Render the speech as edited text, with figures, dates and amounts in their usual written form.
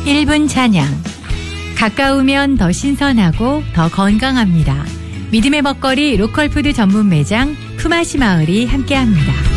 1분 찬양. 가까우면 더 신선하고 더 건강합니다. 믿음의 먹거리 로컬푸드 전문 매장 푸마시 마을이 함께합니다.